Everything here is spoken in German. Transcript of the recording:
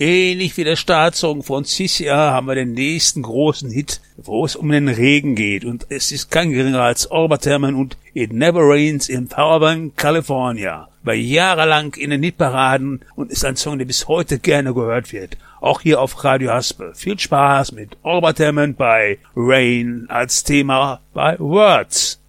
Ähnlich wie der Startsong von Sia haben wir den nächsten großen Hit, wo es um den Regen geht. Und es ist kein geringer als Albert Hammond und It Never Rains in Fairbanks, California. War jahrelang in den Hitparaden und ist ein Song, der bis heute gerne gehört wird. Auch hier auf Radio Haspel. Viel Spaß mit Albert Hammond bei Rain als Thema bei Words.